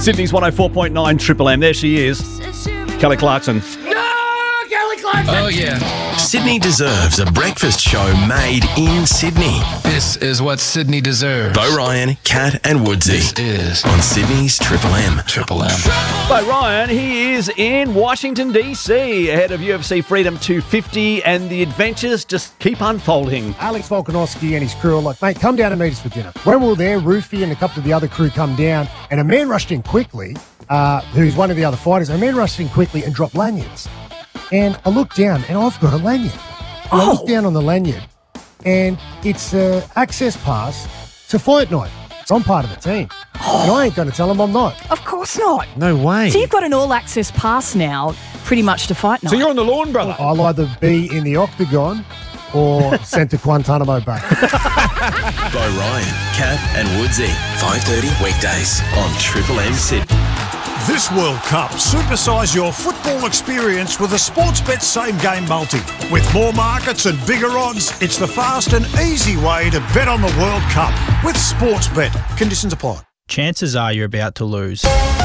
Sydney's 104.9 Triple M. There she is, Kelly Clarkson. Oh, yeah. Sydney deserves a breakfast show made in Sydney. This is what Sydney deserves. Bo Ryan, Kat and Woodsy. This is on Sydney's Triple M. Triple M. Bo Ryan, he is in Washington, D.C. ahead of UFC Freedom 250, and the adventures just keep unfolding. Alex Volkanovski and his crew are like, mate, come down and meet us for dinner. When we were there, Roofy and a couple of the other crew come down, and a man rushed in quickly, who's one of the other fighters. A man rushed in quickly and dropped lanyards. And I look down, and I've got a lanyard. And I look down on the lanyard, and it's an access pass to Fight Night. So I'm part of the team. And I ain't going to tell them I'm not. Of course not. No way. So you've got an all-access pass now, pretty much to Fight Night. So you're on the lawn, brother. I'll either be in the octagon or sent to Guantanamo Bay. Bo Ryan, Kat and Woodsy. 5:30 weekdays on Triple M Sydney. This World Cup, supersize your football experience with a Sportsbet same-game multi. With more markets and bigger odds, it's the fast and easy way to bet on the World Cup with Sportsbet. Conditions apply. Chances are you're about to lose.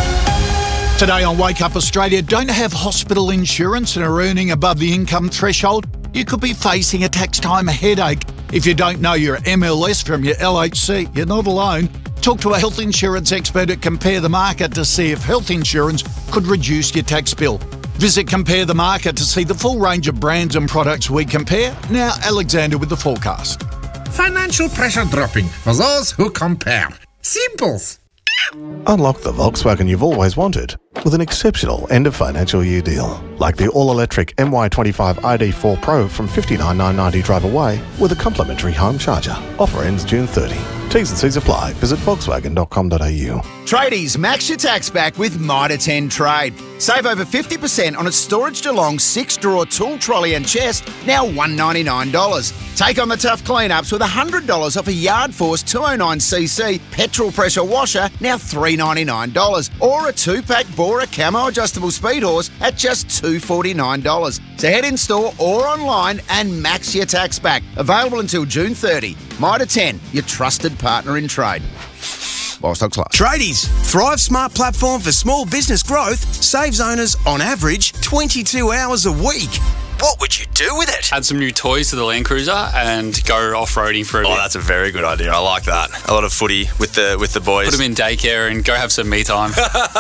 Today on Wake Up Australia, don't have hospital insurance and are earning above the income threshold? You could be facing a tax time headache. If you don't know your MLS from your LHC, you're not alone. Talk to a health insurance expert at Compare the Market to see if health insurance could reduce your tax bill. Visit Compare the Market to see the full range of brands and products we compare. Now, Alexander with the forecast. Financial pressure dropping for those who compare. Simples. Unlock the Volkswagen you've always wanted with an exceptional end-of-financial-year deal. Like the all-electric MY25 ID4 Pro from $59,990 drive away with a complimentary home charger. Offer ends June 30. T's and C's apply. Visit Volkswagen.com.au. Tradies, max your tax back with Mitre 10 Trade. Save over 50% on a Storage DeLong 6-drawer tool trolley and chest, now $199. Take on the tough cleanups with $100 off a Yard Force 209cc petrol pressure washer, now $399. Or a 2-pack Bora Camo adjustable speed horse at just $249. So head in store or online and max your tax back. Available until June 30. Mitre 10, your trusted partner in trade. While stocks last. Tradies, Thrive Smart platform for small business growth saves owners on average 22 hours a week. What would you do with it? Add some new toys to the Land Cruiser and go off-roading for a bit. Oh, that's a very good idea. I like that. A lot of footy with the boys. Put them in daycare and go have some me time.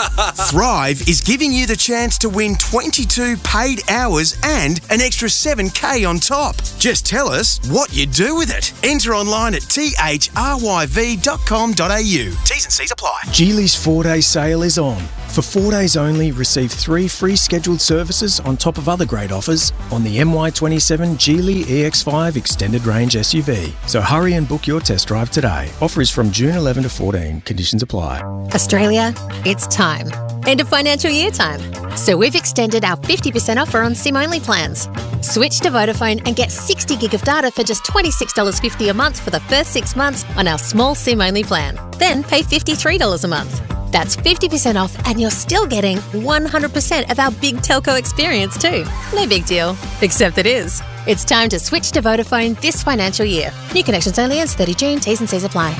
Thrive is giving you the chance to win 22 paid hours and an extra $7,000 on top. Just tell us what you do with it. Enter online at thryv.com.au. T's and C's apply. Geely's 4-day sale is on. For 4 days only, receive 3 free scheduled services on top of other great offers on the MY27 Geely EX5 Extended Range SUV. So hurry and book your test drive today. Offer is from June 11 to 14. Conditions apply. Australia, it's time. End of financial year time. So we've extended our 50% offer on SIM-only plans. Switch to Vodafone and get 60 gig of data for just $26.50 a month for the first 6 months on our small SIM-only plan. Then pay $53 a month. That's 50% off and you're still getting 100% of our big telco experience too. No big deal, except it is. It's time to switch to Vodafone this financial year. New connections only ends 30 June. T's and C's apply.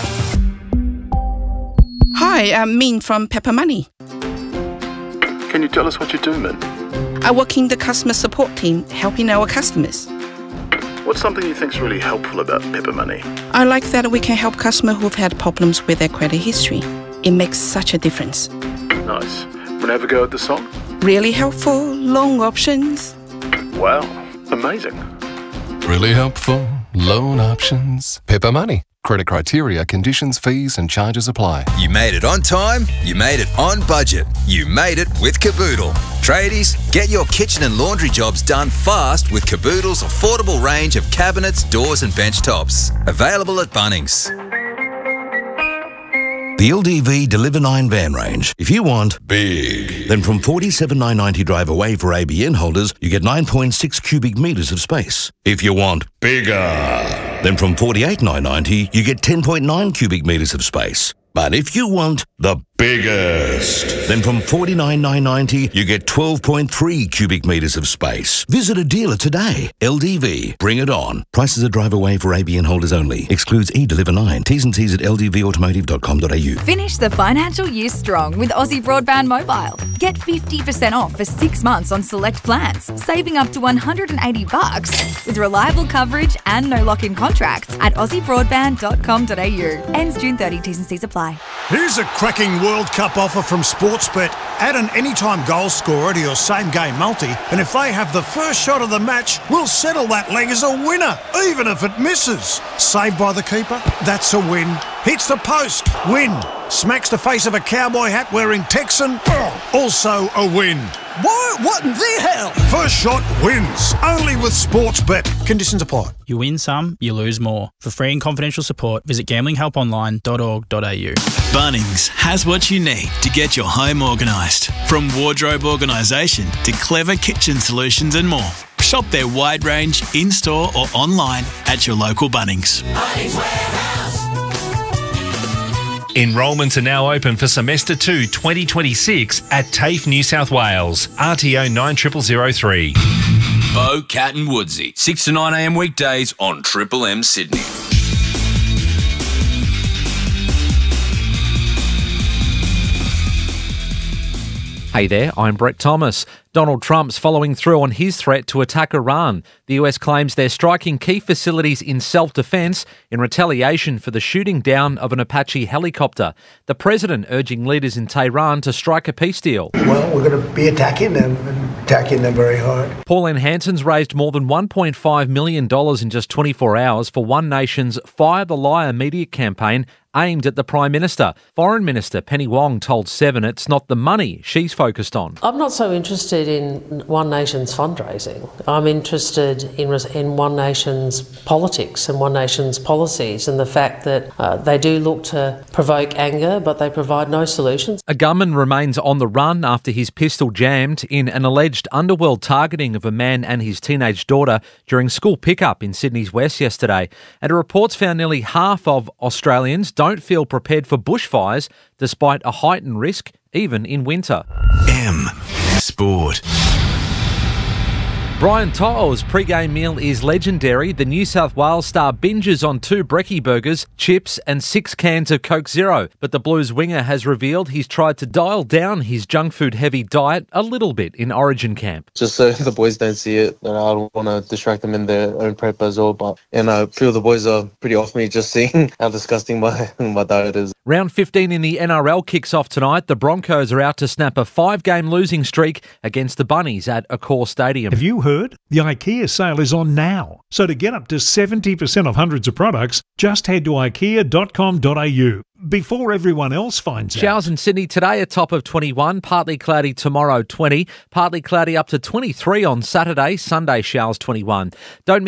Hi, I'm Min from Pepper Money. Can you tell us what you do, Min? I work in the customer support team, helping our customers. What's something you think's really helpful about Pepper Money? I like that we can help customers who've had problems with their credit history. It makes such a difference. Nice. Wanna have a go at the song? Really helpful, loan options. Wow, amazing. Really helpful, loan options. Pepper Money. Credit criteria, conditions, fees and charges apply. You made it on time, you made it on budget, you made it with Caboodle. Tradies, get your kitchen and laundry jobs done fast with Caboodle's affordable range of cabinets, doors and bench tops. Available at Bunnings. The LDV Deliver 9 van range. If you want big, then from $47,990 drive away for ABN holders, you get 9.6 cubic metres of space. If you want bigger, then from $48,990 you get 10.9 cubic metres of space. But if you want the biggest. Then from $49,990, you get 12.3 cubic metres of space. Visit a dealer today. LDV, bring it on. Prices are drive away for ABN holders only. Excludes eDeliver 9. T's and C's at ldvautomotive.com.au. Finish the financial year strong with Aussie Broadband Mobile. Get 50% off for 6 months on select plans, saving up to $180 with reliable coverage and no lock-in contracts at aussiebroadband.com.au. Ends June 30. T's and C's apply. Here's a cracking World Cup offer from Sportsbet. Add an anytime goal scorer to your same-game multi, and if they have the first shot of the match, we'll settle that leg as a winner, even if it misses. Saved by the keeper? That's a win. Hits the post? Win. Smacks the face of a cowboy hat wearing Texan? Also a win. What in the hell? First shot wins. Only with Sportsbet. Conditions apply. You win some, you lose more. For free and confidential support, visit gamblinghelponline.org.au. Bunnings has what you need to get your home organised. From wardrobe organisation to clever kitchen solutions and more. Shop their wide range in-store or online at your local Bunnings. Bunnings Warehouse. Enrolments are now open for Semester 2 2026 at TAFE New South Wales, RTO 90003. Bo, Cat and Woodsy, 6 to 9 a.m. weekdays on Triple M Sydney. Hey there, I'm Brett Thomas. Donald Trump's following through on his threat to attack Iran. The US claims they're striking key facilities in self-defence in retaliation for the shooting down of an Apache helicopter. The president urging leaders in Tehran to strike a peace deal. Well, we're going to be attacking them and attacking them very hard. Paul N. Hanson's raised more than $1.5 million in just 24 hours for One Nation's Fire the Liar media campaign aimed at the Prime Minister. Foreign Minister Penny Wong told Seven it's not the money she's focused on. I'm not so interested in One Nation's fundraising. I'm interested in One Nation's politics and One Nation's policies and the fact that they do look to provoke anger, but they provide no solutions. A gunman remains on the run after his pistol jammed in an alleged underworld targeting of a man and his teenage daughter during school pickup in Sydney's West yesterday. And reports found nearly half of Australians don't feel prepared for bushfires despite a heightened risk even in winter. M Sport. Brian To'o's pre-game meal is legendary. The New South Wales star binges on 2 brekkie burgers, chips and 6 cans of Coke Zero. But the Blues winger has revealed he's tried to dial down his junk food heavy diet a little bit in Origin camp. Just so the boys don't see it, and I don't want to distract them in their own prep as well. And I feel the boys are pretty off me just seeing how disgusting my diet is. Round 15 in the NRL kicks off tonight. The Broncos are out to snap a 5-game losing streak against the Bunnies at Accor Stadium. Have you heard? The IKEA sale is on now. So to get up to 70% off hundreds of products, just head to ikea.com.au before everyone else finds out. Showers in Sydney today, a top of 21. Partly cloudy tomorrow, 20. Partly cloudy up to 23 on Saturday. Sunday, showers 21. Don't